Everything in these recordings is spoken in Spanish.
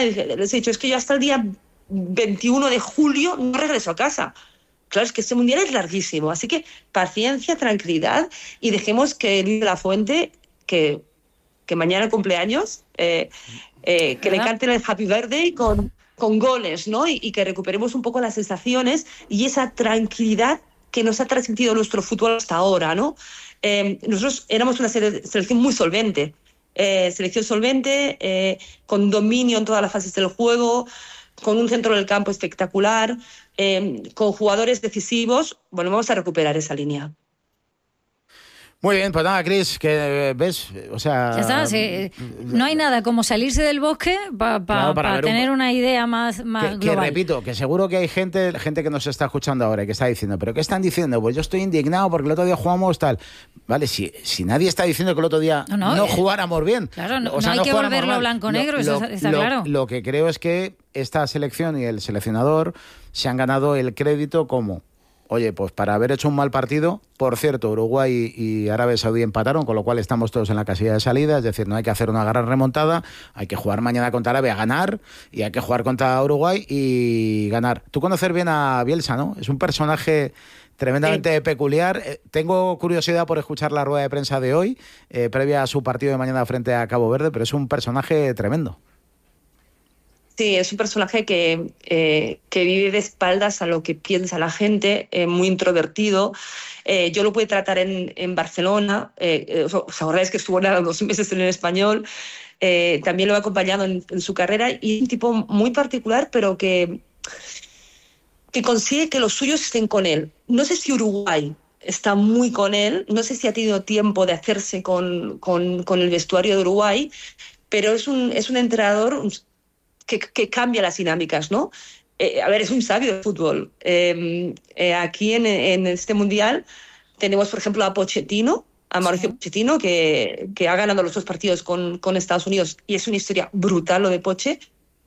les he dicho, es que yo hasta el día 21 de julio no regreso a casa. Claro, es que este mundial es larguísimo, así que paciencia, tranquilidad, y dejemos que Luis de la Fuente, que mañana cumpleaños, que le canten el Happy Birthday con goles, ¿no? Y que recuperemos un poco las sensaciones y esa tranquilidad que nos ha transmitido nuestro fútbol hasta ahora, ¿no? Nosotros éramos una selección muy solvente, con dominio en todas las fases del juego, con un centro del campo espectacular, con jugadores decisivos. Bueno, vamos a recuperar esa línea. Muy bien, pues nada, Cris, que ves, o sea... Ya está, sí. No hay nada como salirse del bosque para tener una idea más global. Que repito, que seguro que hay gente que nos está escuchando ahora y que está diciendo, ¿pero qué están diciendo? Pues yo estoy indignado porque el otro día jugamos tal. Vale, si nadie está diciendo que el otro día no jugáramos bien. Claro, no hay que volverlo blanco-negro, eso está claro. Lo que creo es que esta selección y el seleccionador se han ganado el crédito como... Oye, pues para haber hecho un mal partido, por cierto, Uruguay y Arabia Saudí empataron, con lo cual estamos todos en la casilla de salida, es decir, no hay que hacer una gran remontada, hay que jugar mañana contra Arabia, ganar, y hay que jugar contra Uruguay y ganar. Tú conoces bien a Bielsa, ¿no? Es un personaje tremendamente peculiar. Tengo curiosidad por escuchar la rueda de prensa de hoy, previa a su partido de mañana frente a Cabo Verde, pero es un personaje tremendo. Sí, es un personaje que vive de espaldas a lo que piensa la gente, muy introvertido. Yo lo pude tratar en Barcelona, os acordáis que estuvo 2 meses en el Español, también lo he acompañado en su carrera, y es un tipo muy particular, pero que consigue que los suyos estén con él. No sé si Uruguay está muy con él, no sé si ha tenido tiempo de hacerse con el vestuario de Uruguay, pero es un entrenador que cambia las dinámicas, ¿no? A ver, es un sabio de fútbol. Aquí en este Mundial tenemos, por ejemplo, a Pochettino, a Mauricio Pochettino, que ha ganado los 2 partidos con Estados Unidos, y es una historia brutal lo de Poche,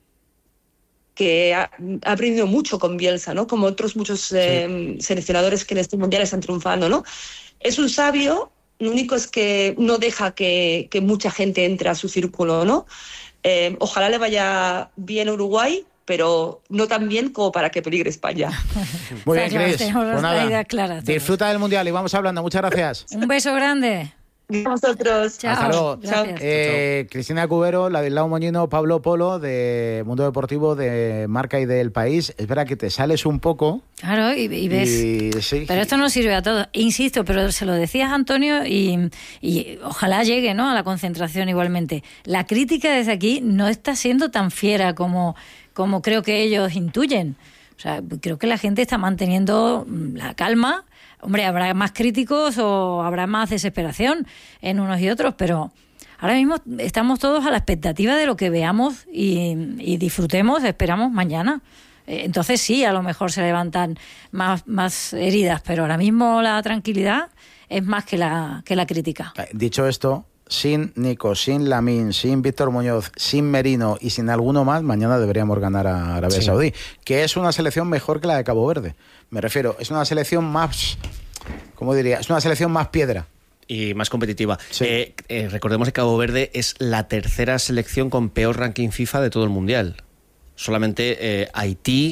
que ha aprendido mucho con Bielsa, ¿no? Como otros muchos seleccionadores que en este Mundial están triunfando, ¿no? Es un sabio, lo único es que no deja que mucha gente entre a su círculo, ¿no? Ojalá le vaya bien a Uruguay, pero no tan bien como para que peligre España. Muy bien, Cris. Pues nada, disfruta del Mundial y vamos hablando. Muchas gracias. Un beso grande. A vosotros. Chao. Hasta luego. Cristina Cubero, Ladislao Moñino, Pablo Polo, de Mundo Deportivo, de Marca y del País. Es verdad que te sales un poco. Claro, y ves. Sí. Pero esto no sirve a todos. Insisto, pero se lo decías, Antonio, y ojalá llegue, ¿no?, a la concentración igualmente. La crítica desde aquí no está siendo tan fiera como creo que ellos intuyen. O sea, creo que la gente está manteniendo la calma. Hombre, habrá más críticos o habrá más desesperación en unos y otros, pero ahora mismo estamos todos a la expectativa de lo que veamos y disfrutemos, esperamos mañana. Entonces sí, a lo mejor se levantan más heridas, pero ahora mismo la tranquilidad es más que la crítica. Dicho esto, sin Nico, sin Lamine, sin Víctor Muñoz, sin Merino y sin alguno más, mañana deberíamos ganar a Arabia Saudí, que es una selección mejor que la de Cabo Verde. Me refiero, es una selección más, ¿cómo diría? Es una selección más piedra. Y más competitiva. Sí. Recordemos que Cabo Verde es la 3ª selección con peor ranking FIFA de todo el Mundial. Solamente Haití,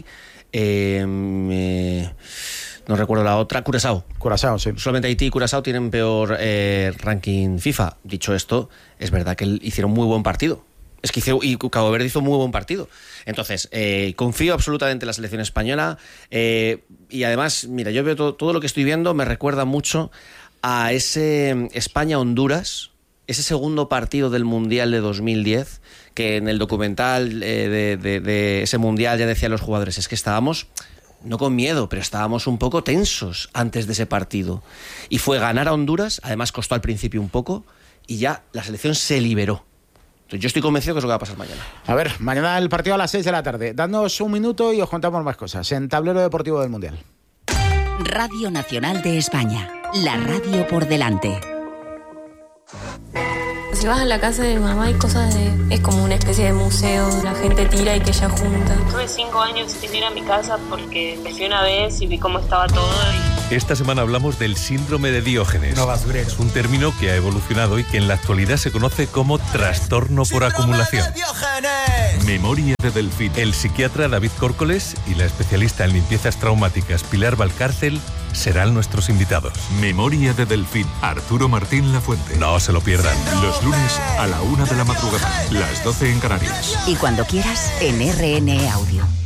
no recuerdo la otra, Curazao, sí. Solamente Haití y Curazao tienen peor ranking FIFA. Dicho esto, es verdad que hicieron muy buen partido. Es que Cabo Verde hizo muy buen partido. Entonces, confío absolutamente en la selección española. Y además, mira, yo veo todo lo que estoy viendo, me recuerda mucho a ese España-Honduras, ese segundo partido del Mundial de 2010, que en el documental de ese Mundial ya decían los jugadores, es que estábamos, no con miedo, pero estábamos un poco tensos antes de ese partido. Y fue ganar a Honduras, además costó al principio un poco, y ya la selección se liberó. Entonces, yo estoy convencido que es lo que va a pasar mañana. A ver, mañana el partido a las 6 de la tarde. Dadnos un minuto y os contamos más cosas en Tablero Deportivo del Mundial. Radio Nacional de España, la radio por delante. Si vas a la casa de mi mamá hay cosas es como una especie de museo, la gente tira y que ella junta. Tuve 5 años sin ir a mi casa porque me fui una vez y vi cómo estaba todo y Esta semana hablamos del síndrome de Diógenes. No, basurero. Es un término que ha evolucionado y que en la actualidad se conoce como trastorno por acumulación. Memoria de Delfín. El psiquiatra David Córcoles y la especialista en limpiezas traumáticas Pilar Valcárcel serán nuestros invitados. Memoria de Delfín. Arturo Martín Lafuente. No se lo pierdan. Los lunes a la 1 de la madrugada, las 12 en Canarias. Y cuando quieras, en RN Audio.